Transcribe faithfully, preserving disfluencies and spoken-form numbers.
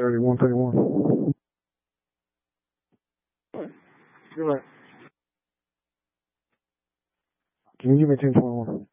thirty, one thirty-one. You're right. Can you give me ten twenty-one?